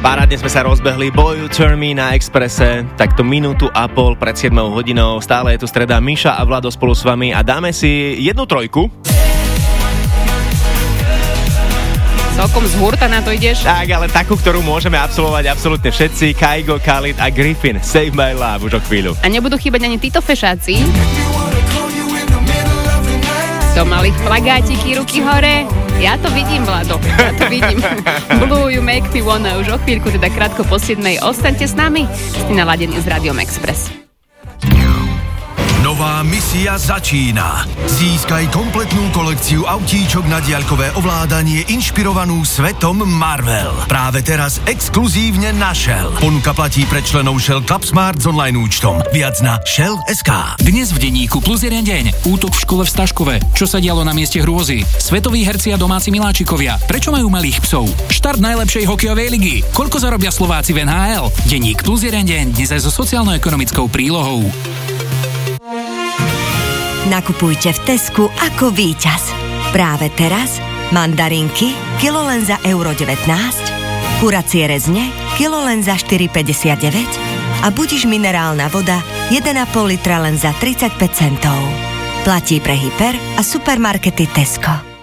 Parádne sme sa rozbehli, Boy You Turn Me na Expresse, takto minútu a pol pred 7 hodinou. Stále je tu streda, Miša a Vlado spolu s vami a dáme si jednu trojku. Celkom z hurta na to ideš? Tak, ale takú, ktorú môžeme absolvovať absolútne všetci. Kygo, Khalid a Griffin, Save My Love už o chvíľu. A nebudú chýbať ani títo fešáci. To malých plagátiky, ruky hore. Ja to vidím, Vlado, ja to vidím. Blue, You Make Me Wanna už o chvíľku, teda krátko po 7. Ostaňte s nami, ste naladení s Rádiom Express. Nová misia začína. Získaj kompletnú kolekciu autíčok na diaľkové ovládanie inšpirovanú svetom Marvel. Práve teraz exkluzívne na Shell. Ponuka platí pre členov Shell Club Smart s online účtom. Viac na Shell.sk. Dnes v denníku plus jeden deň. Útok v škole v Staškove. Čo sa dialo na mieste hrôzy? Svetoví herci a domáci miláčikovia. Prečo majú malých psov? Štart najlepšej hokejovej ligy. Koľko zarobia Slováci v NHL? Denník plus jeden deň. Dnes aj so sociálno-ekonomickou prílohou. Nakupujte v Tesku ako víťaz. Práve teraz mandarinky kilo len za €19, kuracie rezne kilo len za 4,59 a budiš minerálna voda 1,5 litra len za 35 centov. Platí pre hyper a supermarkety Tesco.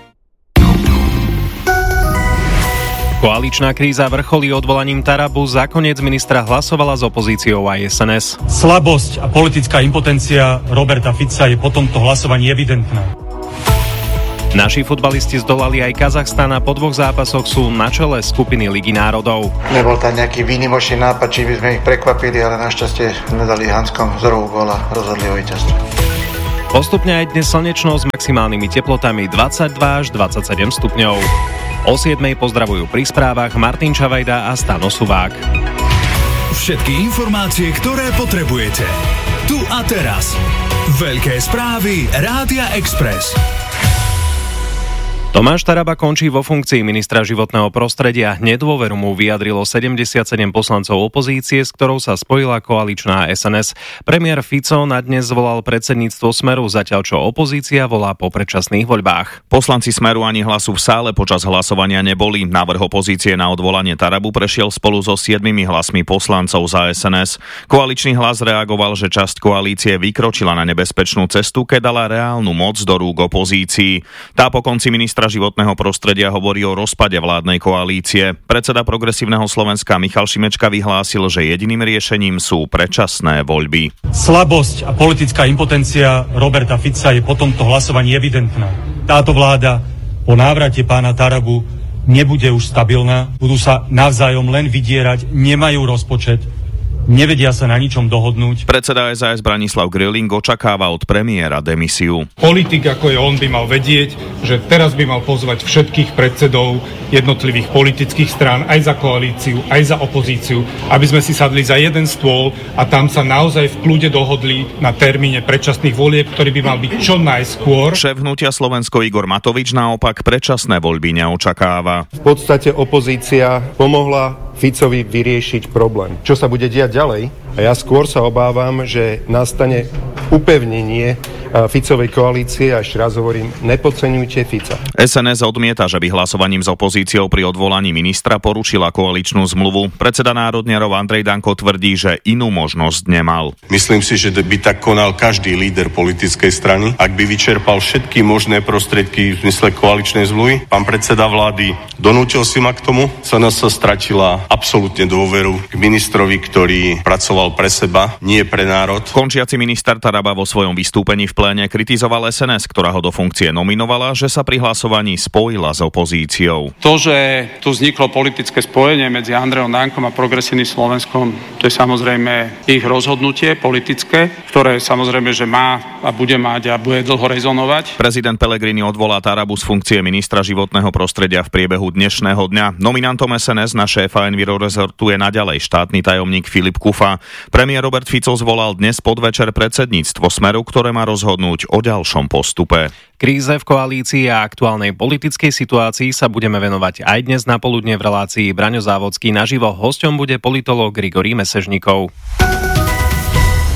Koaličná kríza vrcholí odvolaním Tarabu, za koniec ministra hlasovala s opozíciou aj SNS. Slabosť a politická impotencia Roberta Fica je po tomto hlasovaní evidentná. Naši futbalisti zdolali aj Kazachstan a po 2 zápasoch sú na čele skupiny Ligy národov. Nebol tam nejaký výnimočný nápad, či by sme ich prekvapili, ale našťastie nedali Hanskom z rohu góla, rozhodli o víťazstve. Postupne aj dnes slnečno s maximálnymi teplotami 22 až 27 stupňov. O 7:00 pozdravujú pri správach Martin Čavajda a Stano Suvák. Všetky informácie, ktoré potrebujete. Tu a teraz. Veľké správy Rádia Express. Tomáš Taraba končí vo funkcii ministra životného prostredia. Nedôveru mu vyjadrilo 77 poslancov opozície, s ktorou sa spojila koaličná SNS. Premiér Fico na dnes zvolal predsedníctvo Smeru, zatiaľ čo opozícia volá po predčasných voľbách. Poslanci Smeru ani hlasu v sále počas hlasovania neboli. Návrh opozície na odvolanie Tarabu prešiel spolu so 7 hlasmi poslancov za SNS. Koaličný hlas reagoval, že časť koalície vykročila na nebezpečnú cestu, keď dala reálnu moc do rúk opozícii. Tá po konci ministra životného prostredia hovorí o rozpade vládnej koalície. Predseda Progresívneho Slovenska Michal Šimečka vyhlásil, že jediným riešením sú predčasné voľby. Slabosť a politická impotencia Roberta Fica je po tomto hlasovaní evidentná. Táto vláda po návrate pána Tarabu nebude už stabilná, budú sa navzájom len vydierať, nemajú rozpočet, nevedia sa na ničom dohodnúť. Predseda SAS Branislav Grilling očakáva od premiéra demisiu. Politik ako je on by mal vedieť, že teraz by mal pozvať všetkých predsedov jednotlivých politických strán, aj za koalíciu, aj za opozíciu, aby sme si sadli za jeden stôl a tam sa naozaj v kľude dohodli na termíne predčasných volieb, ktorý by mal byť čo najskôr. Šéf hnutia Slovensko Igor Matovič naopak predčasné voľby neočakáva. V podstate opozícia pomohla Ficovi vyriešiť problém. Čo sa bude diať ďalej? A ja skôr sa obávam, že nastane upevnenie Ficovej koalície a ešte raz hovorím, nepodceňujte Fica. SNS odmieta, že by hlasovaním s opozíciou pri odvolaní ministra porušila koaličnú zmluvu. Predseda Národniarov Andrej Danko tvrdí, že inú možnosť nemal. Myslím si, že by tak konal každý líder politickej strany, ak by vyčerpal všetky možné prostriedky v zmysle koaličnej zmluvy. Pán predseda vlády donútil si ma k tomu. SNS stratila absolútne dôveru k ministrovi, ktorý pracoval pre seba, nie pre národ. Končiaci minister Taraba vo svojom vystúpení v pléne kritizoval SNS, ktorá ho do funkcie nominovala, že sa pri hlasovaní spojila s opozíciou. To, že tu vzniklo politické spojenie medzi Andrejom Dankom a Progresívnym Slovenskom, to je samozrejme ich rozhodnutie politické, ktoré samozrejme, že má a bude mať a bude dlho rezonovať. Prezident Pellegrini odvolá Tarabu z funkcie ministra životného prostredia v priebehu dnešného dňa. Nominantom SNS na šéfa Enviro rezortu je naďalej štátny tajomník Filip Kufa. Premiér Robert Fico zvolal dnes podvečer predsedníctvo Smeru, ktoré má rozhodnúť o ďalšom postupe. Kríze v koalícii a aktuálnej politickej situácii sa budeme venovať aj dnes na poludne v relácii Braňo Závodský naživo. Hosťom bude politológ Grigorij Mesežníkov.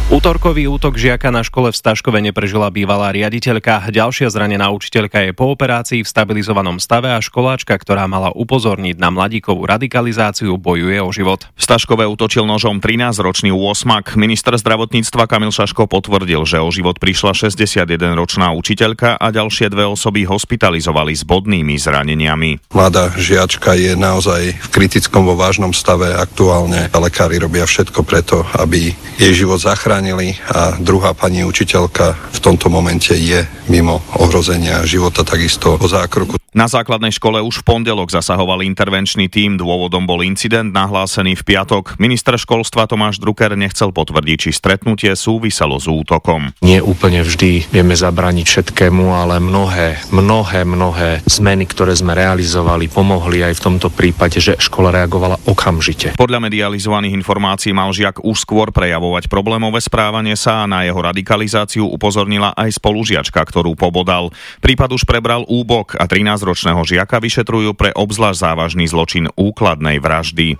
Útorkový útok žiaka na škole v Staškove neprežila bývalá riaditeľka. Ďalšia zranená učiteľka je po operácii v stabilizovanom stave a školáčka, ktorá mala upozorniť na mladíkovú radikalizáciu, bojuje o život. V Staškove útočil nožom 13-ročný úosmak. Minister zdravotníctva Kamil Šaško potvrdil, že o život prišla 61-ročná učiteľka a ďalšie dve osoby hospitalizovali s bodnými zraneniami. Mladá žiačka je naozaj v kritickom vo vážnom stave aktuálne. Lekári robia všetko preto, aby jej život zachránili a druhá pani učiteľka v tomto momente je mimo ohrozenia života, takisto po zákroku. Na základnej škole už v pondelok zasahoval intervenčný tím, dôvodom bol incident nahlásený v piatok. Minister školstva Tomáš Drucker nechcel potvrdiť, či stretnutie súviselo s útokom. Nie úplne vždy vieme zabrániť všetkému, ale mnohé zmeny, ktoré sme realizovali, pomohli aj v tomto prípade, že škola reagovala okamžite. Podľa medializovaných informácií mal žiak už skôr prejavovať problémové správanie sa a na jeho radikalizáciu upozornila aj spolužiačka, ktorú pobodal. Prípad už prebral úbok a 13-ročného žiaka vyšetrujú pre obzvlášť závažný zločin úkladnej vraždy.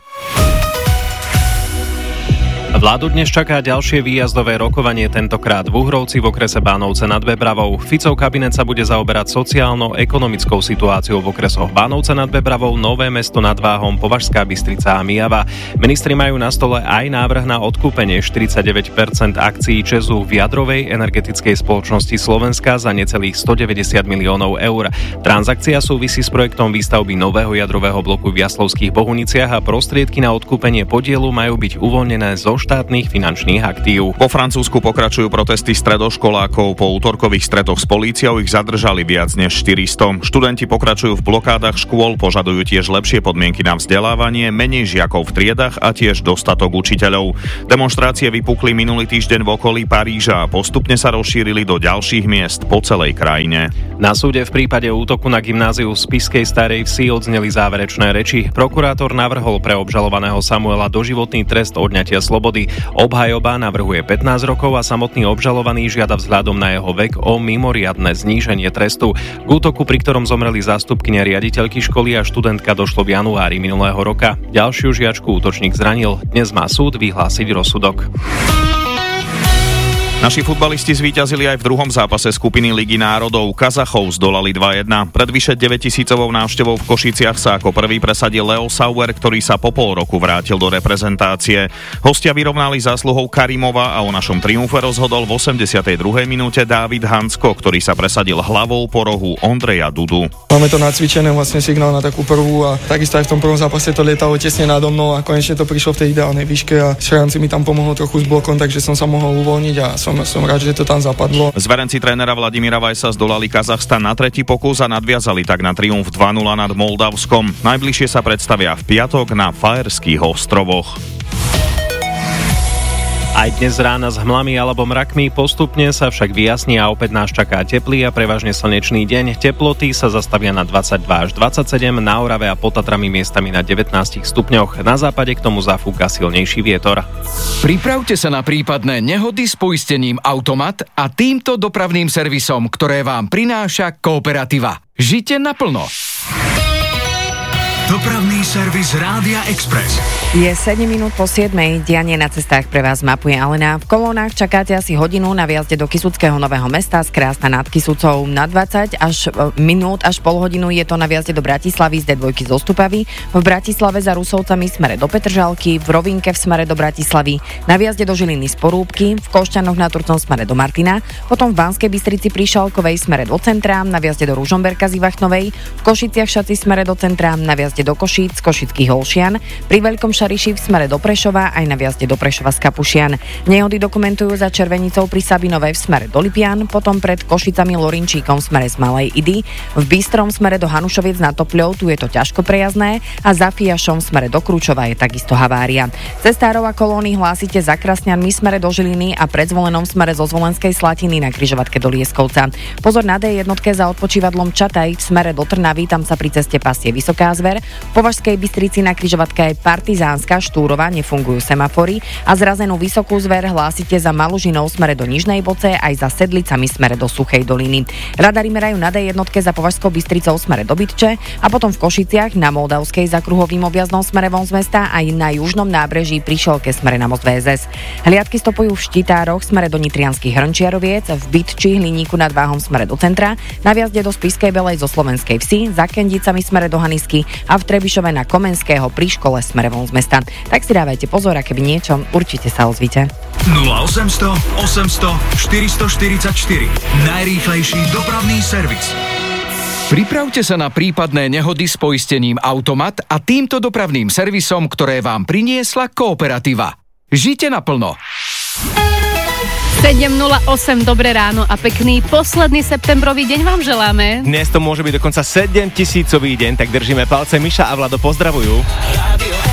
Vládu dnes čaká ďalšie výjazdové rokovanie, tentokrát v Uhrovci v okrese Bánovce nad Bebravou. Ficov kabinet sa bude zaoberať sociálno-ekonomickou situáciou v okresoch Bánovce nad Bebravou, Nové Mesto nad Váhom, Považská Bystrica a Myjava. Ministri majú na stole aj návrh na odkúpenie 49% akcií ČEZu v jadrovej energetickej spoločnosti Slovenska za necelých 190 miliónov eur. Transakcia súvisí s projektom výstavby nového jadrového bloku v Jaslovských Bohuniciach a prostriedky na odkúpenie podielu majú byť uvoľnené zo štátnych finančných aktív. Po Francúzsku pokračujú protesty stredoškolákov. Po útorkových stretoch s políciou ich zadržali viac než 400. Študenti pokračujú v blokádach škôl, požadujú tiež lepšie podmienky na vzdelávanie, menej žiakov v triedach a tiež dostatok učiteľov. Demonštrácie vypukli minulý týždeň v okolí Paríža a postupne sa rozšírili do ďalších miest po celej krajine. Na súde v prípade útoku na gymnáziu v Spišskej Starej Vsi odzneli záverečné reči. Prokurátor navrhol pre obžalovaného Samuela doživotný trest odňatia slobody. Obhajoba navrhuje 15 rokov a samotný obžalovaný žiada vzhľadom na jeho vek o mimoriadne zníženie trestu. K útoku, pri ktorom zomreli zástupkynia riaditeľky školy a študentka, došlo v januári minulého roka. Ďalšiu žiačku útočník zranil. Dnes má súd vyhlásiť rozsudok. Naši futbalisti zvíťazili aj v druhom zápase skupiny Ligy národov. Kazachov zdolali 2-1. Pred vyše 9-tisícovou návštevou v Košiciach sa ako prvý presadil Leo Sauer, ktorý sa po pol roku vrátil do reprezentácie. Hostia vyrovnali zásluhou Karimova a o našom triumfe rozhodol v 82. minúte Dávid Hansko, ktorý sa presadil hlavou po rohu Ondreja Dudu. Máme to nacvičené, vlastne signál na takú prvú a takisto aj v tom prvom zápase to lietalo tesne nado mnou a konečne to prišlo v tej ideálnej výške a Šranci mi tam pomohol trochu s blokom, takže som sa mohol uvoľniť a som rád, že to tam zapadlo. Zverenci trénera Vladimíra Vajsa zdolali Kazachstan na tretí pokus a nadviazali tak na triumf 2-0 nad Moldavskom. Najbližšie sa predstavia v piatok na Faerských ostrovoch. Aj dnes rána s hmlami alebo mrakmi, postupne sa však vyjasní a opäť nás čaká teplý a prevažne slnečný deň. Teploty sa zastavia na 22 až 27, na Orave a pod Tatrami miestami na 19 stupňoch. Na západe k tomu zafúka silnejší vietor. Pripravte sa na prípadné nehody s poistením Automat a týmto dopravným servisom, ktoré vám prináša Kooperativa. Žite naplno. Dopravný servis Rádia Express. Je 7 minút po 7. Dianie na cestách pre vás mapuje Alena. V kolónach čakáte asi hodinu na viazde do Kysuckého Nového Mesta z Krásna nad Kysucou. Na 20 minút až pol hodinu je to na viazde do Bratislavy z D2 zo Stupavy. V Bratislave za Rusovcami smere do Petržalky, v Rovinke v smere do Bratislavy, na viazde do Žiliny z Porúbky, v Košťanoch na Turcom smere do Martina, potom v Banskej Bystrici pri Šalkovej smere do centra, na viazde do Ružomberka z Ivachtnovej, v Košiciach Šaci smere do centra, na viazde do Košíc, Košických Holšian, pri Veľkom Šariši v smere do Prešova aj na viazde do Prešova z Kapušian. Nehody dokumentujú za Červenicou pri Sabinovej v smere do Lipian, potom pred Košicami Lorinčíkom v smere z Malej Idy, v Bystrom v smere do Hanušoviec nad Topľou, tu je to ťažko prejazdné a za Fiašom v smere do Kručova je takisto havária. Cestárov a kolóny hlásite za Krasňanmi v smere do Žiliny a pred Zvolenom v smere zo Zvolenskej Slatiny na križovatke do Lieskovca. Pozor na D1 za odpočívadlom Čataj v smere do Trnavy, tam sa pri ceste pasie Vysoká Zver Smer. V Považskej Bystrici na križovatke Partizánska Štúrova nefungujú semafory a zrazenú Vysokú Zver hlásite za Malužinou smere do Nižnej Boce aj za Sedlicami smere do Suchej doliny. Radary merajú na D1 za Považskou Bystricou smere do Bytče a potom v Košiciach na Moldavskej za kruhovým objazdom smere von z mesta aj na južnom nábreží pri Šelke smere na most VSS. Hliadky stopujú v Štitároch smere do Nitrianskych Hrnčiaroviec, v Bytči Hliníku nad Váhom smere do centra, na vjazde do Spišskej Belej zo Slovenskej Vsi, za Kendicami smere do Hanisky a v Trebišove na Komenského pri škole smere von z mesta. Tak si dávajte pozor a keby niečo, určite sa ozvite. 0800 800 444 najrýchlejší dopravný servis. Pripravte sa na prípadné nehody s poistením Automat a týmto dopravným servisom, ktoré vám priniesla Kooperativa. Žite naplno. 7:08, dobré ráno a pekný posledný septembrový deň vám želáme. Dnes to môže byť dokonca 7 000-ový deň, tak držíme palce. Miša a Vlado pozdravujú.